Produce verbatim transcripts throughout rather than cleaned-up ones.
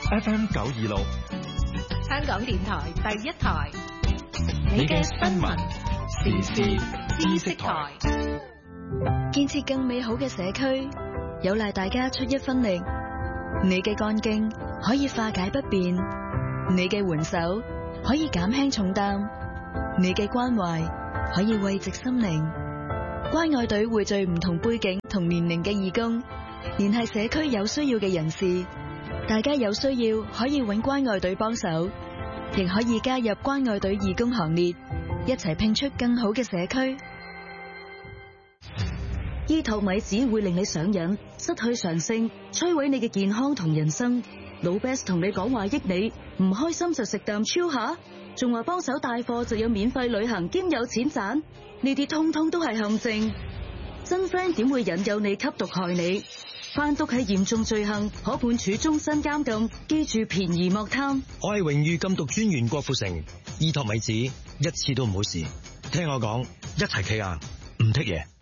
F M 九二六， 香港電台第一台，你嘅新聞時事知識台。 建設更美好嘅社區，有賴大家出一分力。你嘅幹勁可以化解不便，你嘅援手可以減輕重擔，你嘅關懷可以慰藉心靈。關愛隊匯聚唔同背景同年齡嘅義工，聯繫社區有需要嘅人士。大家有需要可以搵關愛隊幫手，亦可以加入關愛隊義工行列，一齊拼出更好嘅社區。 依托米只會令你上癮，失去常性，摧毀你嘅健康同人生。老 Best 同你講話益你，唔開心就食啖超下，仲話幫手帶貨就有免費旅行兼有錢賺，呢啲通通都係陷阱。真 friend 點會引誘你吸毒害你？販毒係嚴重罪行，可判處終身監禁。記住便宜莫貪。 我係榮譽禁毒專員郭富城，依托米子一次都唔好試。聽我講，一齊企硬，唔剔嘢。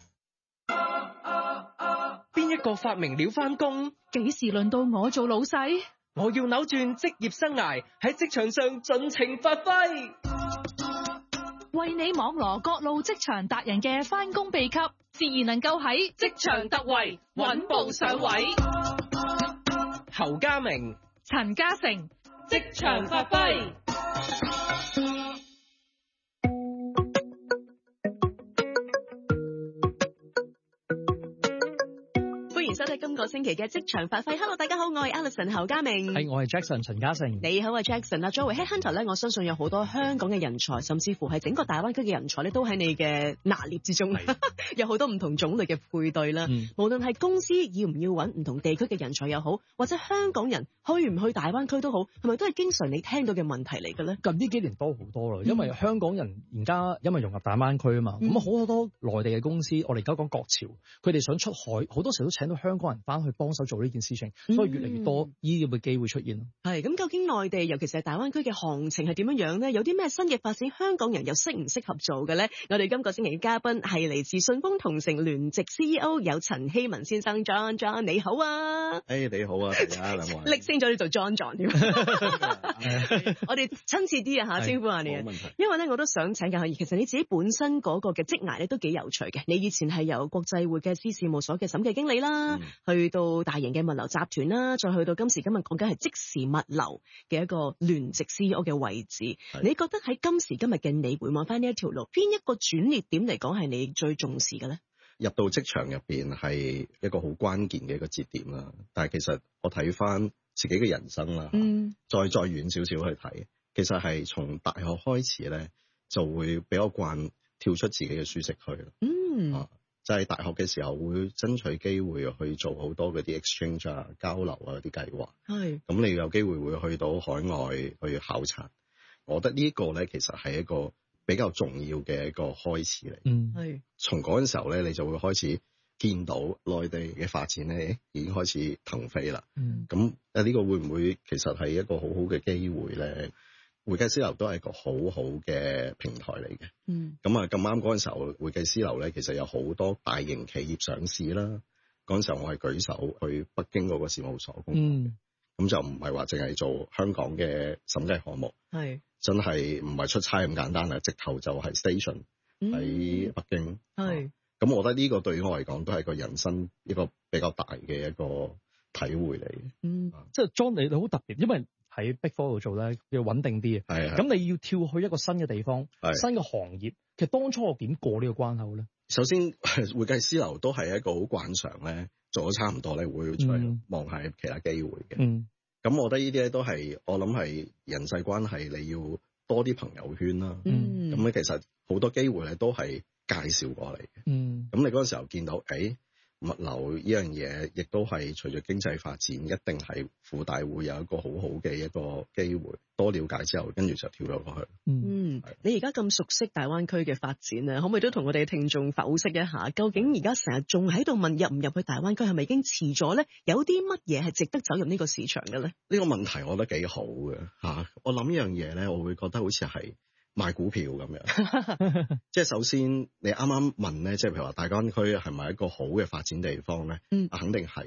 邊一個發明了返工？ 幾時輪到我做老細？ 我要扭轉職業生涯，喺職場上盡情發揮。 為你網羅各路職場達人嘅返工秘笈，自然能夠喺職場突圍，穩步上位。 侯家明、 陳嘉誠，職場發揮。 收睇今個星期嘅職場發揮。Hello， 大家好，我係 Alison 侯家明。 係，我係 Jackson 陳嘉誠。 你好啊 Jackson 啊，作為 Headhunter 咧，我相信有好多香港嘅人才，甚至乎係整個大灣區嘅人才咧，都喺你嘅拿捏之中。有好多唔同種類嘅配對啦。嗯、無論係公司要唔要揾唔同地區嘅人才又好，或者香港人去唔去大灣區都好，係咪都係經常你聽到嘅問題嚟嘅咧？ 近呢幾年多好多啦，因為香港人而家因為融入大灣區啊嘛，咁好、嗯、多內地嘅公司，我哋而家講國潮，佢哋想出海，好多時都請到香港人翻去幫手做呢件事情，所以越嚟越多呢啲嘅機會出現咯。係咁、嗯，究竟內地尤其是係大灣區嘅行情係點樣樣咧？有啲咩新嘅發展？香港人又適唔適合做嘅咧？我哋今個星期嘅嘉賓係嚟自順豐同城聯席 C E O 有陳希文先生 ，John John 你好啊！ 誒、hey, 你好啊，大家兩位。 拎升咗你做 John John 添。我哋親切啲啊嚇，稱呼下你啊。冇問題。因為咧，我都想請教下，其實你自己本身嗰個嘅職涯咧都幾有趣嘅。你以前係由國際會計師事務所嘅審計經理啦，嗯、去到大型嘅物流集團啦，再去到今時今日講緊係即時物流嘅一個聯席 C E O 嘅位置。你覺得喺今時今日嘅你回望翻呢一條路，邊一個轉捩點嚟講係你最重視嘅咧？ 入到職場入邊係一個好關鍵嘅一個節點啦。但係其實我睇翻自己嘅人生啦，嗯、再再遠少少去睇，其實係從大學開始咧，就會比較慣跳出自己嘅舒適區啦。嗯。啊就係大學嘅時候會爭取機會去做好多嗰啲 exchange 啊、交流啊嗰啲計劃。係。咁你有機會會去到海外去考察，我覺得呢一個咧其實係一個比較重要嘅一個開始嚟。嗯。係。從嗰陣時候咧，你就會開始見到內地嘅發展咧已經開始騰飛啦。嗯。咁啊呢個會唔會其實係一個好好嘅機會咧？會計師樓都係一個好好嘅平台嚟嘅。嗯。咁啊咁啱嗰陣時候，會計師樓咧其實有好多大型企業上市啦。嗰陣時候我係舉手去北京嗰個事務所工作。嗯。咁就唔係話淨係做香港嘅審計項目。係是。真係唔係出差咁簡單啊！直頭就係 station 喺北京。係。咁我覺得呢個對於我嚟講都係個人生一個比較大嘅一個體會嚟嘅。嗯。 即係 John 你好特別，因為喺 Big Four 度做咧，要穩定啲嘅。係咁你要跳去一個新嘅地方，新嘅行業，其實當初我點過呢個關口咧？ 首先，會計師樓都係一個好慣常咧，做咗差唔多咧，會出嚟望下其他機會嘅。嗯。咁我覺得呢啲咧都係我諗係人際關係，你要多啲朋友圈啦。嗯。咁咧其實好多機會咧都係介紹過嚟嘅。嗯。咁你嗰陣時候見到，誒、欸？物流呢樣嘢，亦都係隨住經濟發展，一定係附帶會有一個好好嘅一個機會。多了解之後，跟住就跳咗過去。 嗯，是你而家咁熟悉大灣區嘅發展咧，可唔可以都同我哋嘅聽眾剖析一下？究竟而家成日仲喺度問入唔入去大灣區，係咪已經遲咗咧？有啲乜嘢係值得走入呢個市場嘅咧？呢個問題我覺得幾好嘅嚇。我諗呢樣嘢咧，我會覺得好似係賣股票咁樣，即係首先你啱啱問咧，即係譬如話大灣區係咪一個好嘅發展地方咧？嗯，肯定係嘅。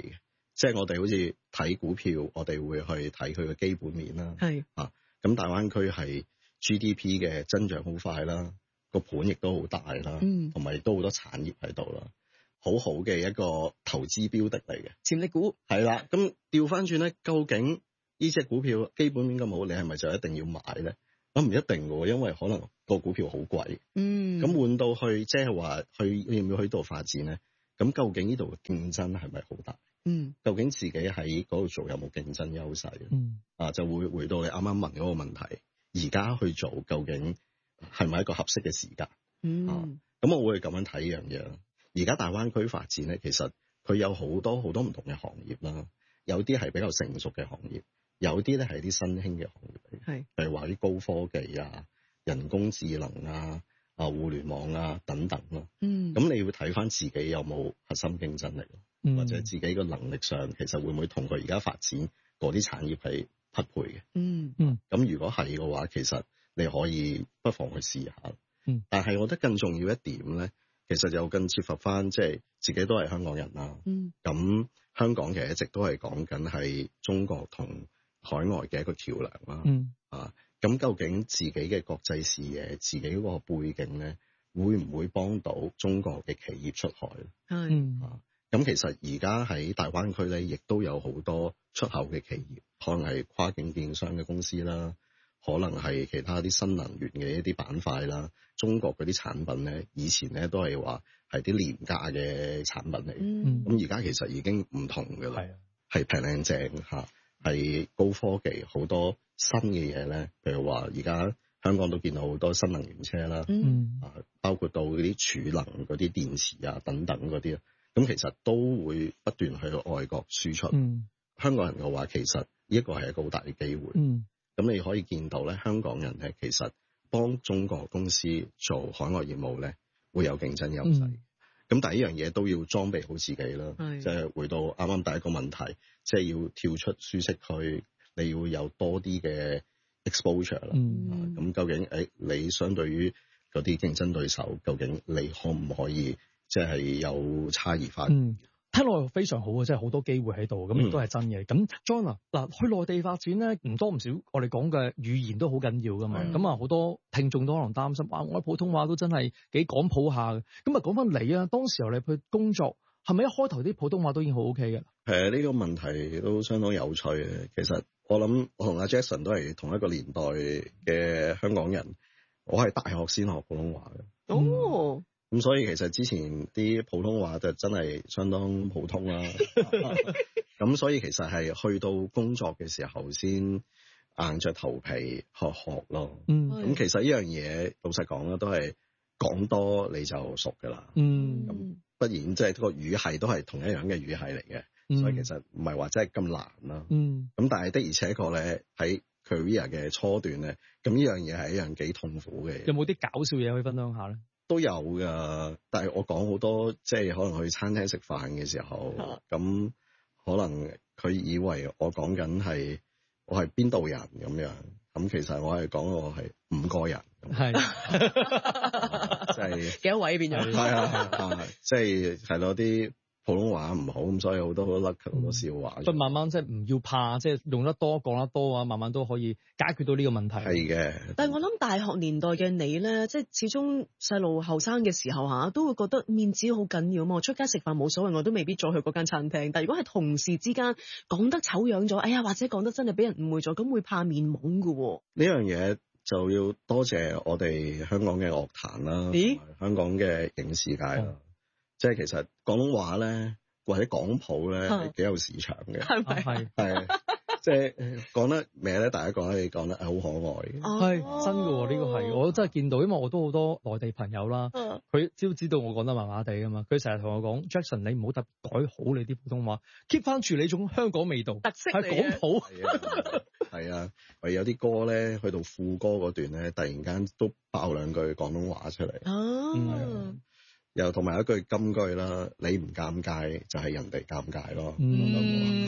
即係我哋好似睇股票，我哋會去睇佢嘅基本面啦。 係啊，咁大灣區係 G D P 嘅增長好快啦，個盤亦都好大啦，同埋亦都好多產業喺度啦，好好嘅一個投資標的嚟嘅潛力股。係啦，咁調翻轉咧，究竟呢隻股票基本面咁好，你係咪就一定要買咧？咁唔一定嘅，因為可能個股票好貴。嗯，咁換到去即係話去要唔要去度發展咧？咁究竟呢度嘅競爭係咪好大？嗯，究竟自己喺嗰度做有冇競爭優勢？嗯，啊就會回到你啱啱問嗰個問題，而家去做究竟係咪一個合適嘅時間？嗯，啊，咁我會咁樣睇呢樣嘢。而家大灣區發展咧，其實佢有好多好多唔同嘅行業啦，有啲係比較成熟嘅行業，有啲咧係啲新興嘅行業嚟。係，譬如話啲高科技啊、人工智能啊、啊互聯網啊等等咯。嗯，咁你要睇翻自己有冇核心競爭力。嗯、或者自己個能力上，其實會唔會同佢而家發展嗰啲產業係匹配嘅？嗯嗯。咁如果係嘅話，其實你可以不妨去試下。嗯。但係我覺得更重要一點咧，其實就更切合翻，即係自己都係香港人啦。嗯。咁香港其實一直都係講緊係中國同海外嘅一個橋梁啦。嗯。啊，咁究竟自己嘅國際視野、自己嗰個背景咧，會唔會幫到中國嘅企業出海咧？嗯。啊。咁其實而家喺大灣區咧，亦都有好多出口嘅企業，可能係跨境電商嘅公司啦，可能係其他啲新能源嘅一啲板塊啦。中國嗰啲產品咧，以前咧都係話係啲廉價嘅產品嚟，咁而家其實已經唔同㗎啦，係平靚正嚇，係高科技，好多新嘅嘢咧。譬如話，而家香港都見到好多新能源車啦，嗯、啊，包括到嗰啲儲能嗰啲電池啊等等嗰啲。咁其實都會不斷去外國輸出。嗯、香港人嘅話，其實呢一個係一個好大嘅機會。咁、嗯、你可以見到咧，香港人咧其實幫中國公司做海外業務咧，會有競爭優勢。咁、嗯、但係呢樣嘢都要裝備好自己啦。即係、就是、回到啱啱第一個問題，即、就、係、是、要跳出舒適區，你要有多啲嘅 exposure 啦。咁、嗯啊、究竟誒你相對於嗰啲競爭對手，究竟你可唔可以？即係有差異化。嗯，聽落非常好啊！即係好多機會喺度，咁亦都係真嘅。咁 John 啊，嗱，去內地發展咧，唔多唔少，我哋講嘅語言都好緊要噶嘛。咁啊、嗯，好多聽眾都可能擔心，哇！我普通話都真係幾講普下嘅。咁啊，講翻你啊，當時候你去工作，係咪一開頭啲普通話都已經好 OK 嘅？誒，呢個問題都相當有趣嘅。其實我諗我同阿 Jackson 都係同一個年代嘅香港人，我係大學先學普通話嘅。哦。嗯咁所以其實之前啲普通話就真係相當普通啦。咁所以其實係去到工作嘅時候先硬着頭皮學學咯。嗯。咁其實呢樣嘢老實講啦，都係講多你就熟㗎啦。嗯。咁不然即係個語系都係同一樣嘅語系嚟嘅，嗯、所以其實唔係話真係咁難啦。嗯。咁但係的而且確咧喺 career 嘅初段咧，咁呢樣嘢係一樣幾痛苦嘅。有冇啲搞笑嘢可以分享下咧？都有㗎，但係我講好多，即係可能去餐廳食飯嘅時候，咁、啊、可能佢以為我講緊係我係邊度人咁樣，咁其實我係講我係五個人，係，即係幾多位變咗？係啊係啊，即係係咯啲。普通話唔好咁，所以好多好多甩好多笑話。不、嗯、慢慢即係唔要怕，即係用得多講得多啊，慢慢都可以解決到呢個問題。係嘅。但係我諗大學年代嘅你咧，即係始終細路後生嘅時候嚇，都會覺得面子好緊要啊嘛。我出街食飯冇所謂，我都未必再去嗰間餐廳。但係如果係同事之間講得醜樣咗，哎呀，或者講得真係俾人誤會咗，咁會怕面懵㗎喎。呢樣嘢就要多謝我哋香港嘅樂壇啦，咦？香港嘅影視界啦。嗯即係其實廣東話咧，或者廣普咧係幾有市場嘅，係咪？係係，即係講得咩咧？大家講得講得係好可愛嘅，係、哦、真嘅喎。呢、呢個係我都真係見到，因為我都好多內地朋友啦，佢都知道我講得麻麻地㗎嘛。佢成日同我講 Jackson，你唔好特別改好你啲普通話 ，keep 翻住你種香港味道，特色係廣普。係啊，我有啲歌咧，去到副歌嗰段咧，突然間都爆兩句廣東話出嚟。哦。嗯又同埋一句金句啦，你唔尷尬就係人哋尷尬咯，嗯、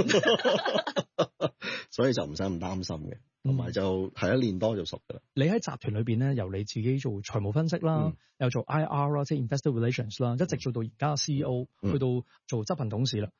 所以就唔使咁擔心嘅，同埋就係一練多就熟噶啦。你喺集團裏邊咧，由你自己做財務分析啦，嗯、又做 I R 啦，即係 Investor Relations 啦，一直做到而家 C E O，、嗯、去到做執行董事啦。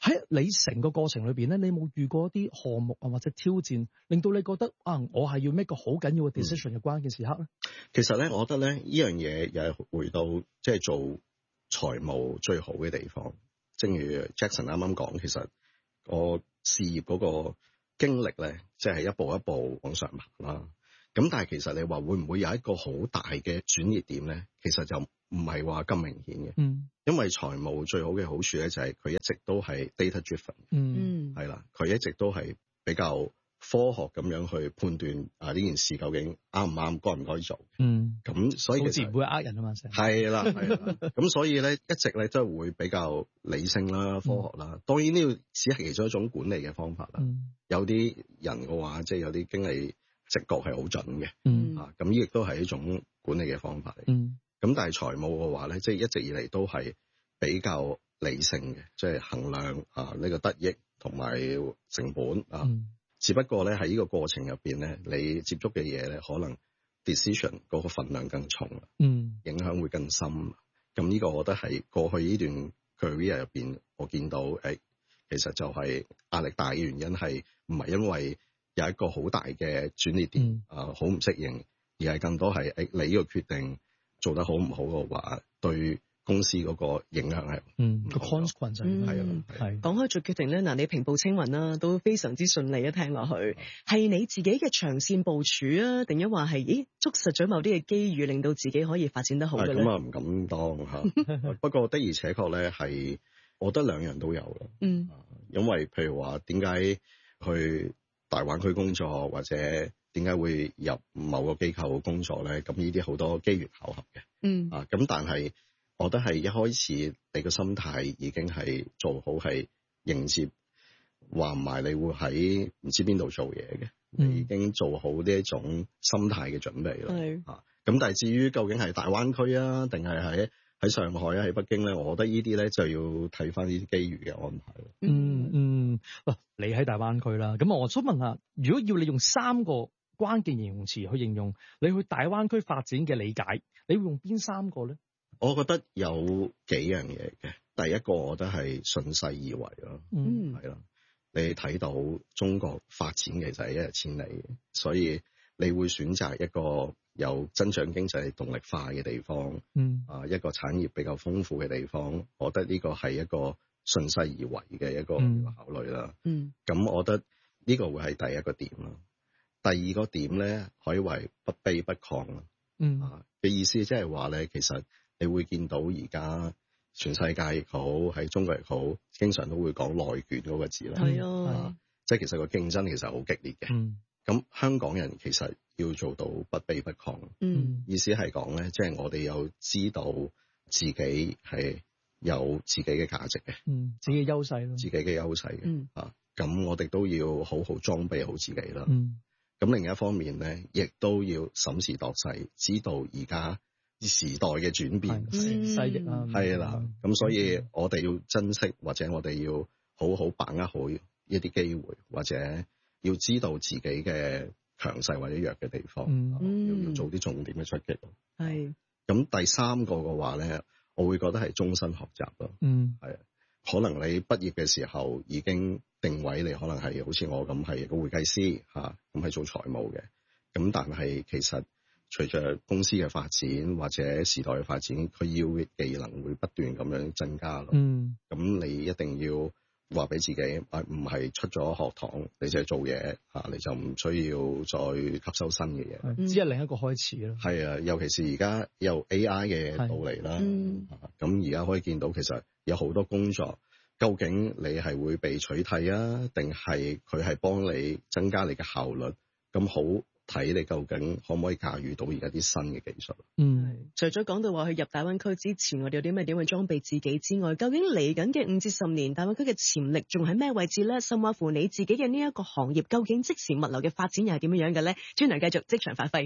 喺你成個過程裏邊咧，你有冇遇過一啲項目啊或者挑戰，令到你覺得啊，我係要 make 個好緊要嘅 decision 嘅關鍵時刻咧？ 其實咧，我覺得咧，呢樣嘢又係回到即係做財務最好嘅地方。正如 Jackson 啱啱講，其實我事業嗰個經歷咧，即係一步一步往上爬啦。咁但係其實你話會唔會有一個好大嘅轉捩點咧？其實就唔係話咁明顯嘅。嗯，因為財務最好嘅好處咧，就係佢一直都係 data driven。嗯，係啦，佢一直都係比較科學咁樣去判斷啊呢件事究竟啱唔啱，該唔該做。嗯，咁所以數字唔會呃人啊嘛，成係啦係啦。咁所以咧一直咧都係會比較理性啦、科學啦。嗯、當然呢個只係其中一種管理嘅方法啦。嗯、有啲人嘅話，即係有啲經理直覺係好準嘅。嗯，啊咁亦都係一種管理嘅方法嚟。嗯，咁但係財務嘅話咧，即係一直以嚟都係比較理性嘅，即係衡量啊呢個得益同埋成本啊。嗯，只不過咧喺呢個過程入邊咧，你接觸嘅嘢咧，可能 decision 嗰個份量更重，嗯，影響會更深。咁呢個我覺得係過去呢段 career 入邊，我見到誒、哎，其實就係壓力大嘅原因係唔係因為有一個好大嘅轉捩點，嗯、啊，好唔適應，而係更多係誒、哎、你呢個決定做得好唔好嘅話，對公司嗰個影響係嗯個 consequence 係啊係。講開做決定咧，嗱你平步青雲啦，都非常之順利啊！聽落去係你自己嘅長線部署啊，定一話係咦捉實咗某啲嘅機遇，令到自己可以發展得好嘅咧？咁啊唔敢當嚇，不過的而且確咧係，我覺得兩樣都有咯。嗯，因為譬如話點解去大灣區工作，或者點解會入某個機構工作咧？咁呢啲好多機緣巧合嘅。嗯啊，咁但係。我覺得係一開始你個心態已經係做好，係迎接話唔埋你會喺唔知邊度做嘢嘅，嗯、你已經做好呢一種心態嘅準備啦。係啊，咁但係至於究竟係大灣區啊，定係喺喺上海啊，喺北京咧，我覺得呢啲咧就要睇翻呢啲機遇嘅安排。嗯嗯，嗱、嗯，你喺大灣區啦，咁我想問下，如果要你用三個關鍵形容詞去形容你去大灣區發展嘅理解，你會用邊三個咧？我覺得有幾樣嘢嘅，第一個我覺得係順勢而為咯，嗯，係啦，你睇到中國發展其實係一日千里嘅，所以你會選擇一個有增長經濟動力化嘅地方，嗯，啊一個產業比較豐富嘅地方，我覺得呢個係一個順勢而為嘅一個考慮啦，嗯，咁我覺得呢個會係第一個點啦，第二個點咧可以為不卑不亢啦，嗯，啊嘅意思即係話咧，其實你會見到而家全世界亦好，喺中國亦好，經常都會講內卷嗰個字啦。係啊，即係其實個競爭其實好激烈嘅。咁、嗯、香港人其實要做到不卑不亢。嗯，意思係講咧，即係我哋有知道自己係有自己嘅價值嘅。嗯，自己嘅優勢咯。自己嘅優勢嘅。嗯。啊，咁我哋都要好好裝備好自己啦。嗯。咁另一方面咧，亦都要審時度勢，知道而家時代嘅轉變，西逆啊，係啦，咁所以我哋要珍惜，或者我哋要好好把握好一啲機會，或者要知道自己嘅強勢或者弱嘅地方，嗯、要要做啲重點嘅出擊。係咁的第三個嘅話咧，我會覺得係終身學習咯。嗯，係可能你畢業嘅時候已經定位，你可能係好似我咁係個會計師嚇，咁係做財務嘅。咁但係其實隨着公司嘅發展或者時代嘅發展，佢要嘅技能會不斷咁樣增加咯。嗯，咁你一定要話俾自己，唔係出咗學堂你就係做嘢嚇，你就唔需要再吸收新嘅嘢，只係另一個開始咯。係啊，尤其是而家有 A I 嘅到嚟啦。咁而家可以見到其實有好多工作，究竟你係會被取替啊，定係佢係幫你增加你嘅效率？咁好睇你究竟可唔可以駕馭到而家啲新嘅技術？嗯，除咗講到話去入大灣區之前，我哋有啲咩點去裝備自己之外，究竟嚟緊嘅五至十年大灣區嘅潛力仲喺咩位置咧？甚或乎你自己嘅呢一個行業，究竟即時物流嘅發展又係點樣樣嘅咧？專欄繼續職場發揮，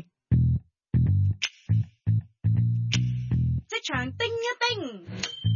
職場叮一叮。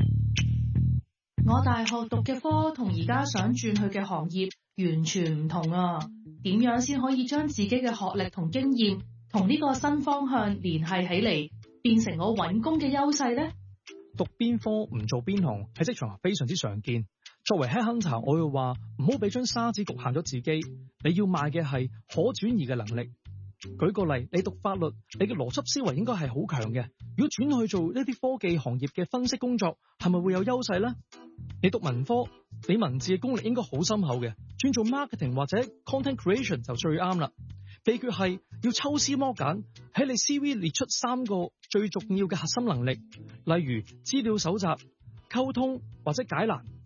我大學讀嘅科同而家想轉去嘅行業完全唔同啊！點樣先可以將自己嘅學歷同經驗同呢個新方向聯繫起嚟，變成我揾工嘅優勢呢？讀邊科唔做邊行喺職場非常之常見， 作為 headhunter，我會話唔好俾張沙紙局限咗自己，你要賣嘅係可轉移嘅能力。舉個例，你讀法律，你嘅邏輯思維應該係好強嘅。如果轉去做呢啲科技行業嘅分析工作，係咪會有優勢呢？你讀文科，你文字嘅功力應該好深厚嘅，轉做 marketing 或者 content creation 就最啱啦。秘訣係要抽絲剝繭，喺你 C V 列出三個最重要嘅核心能力，例如資料搜集、溝通或者解難。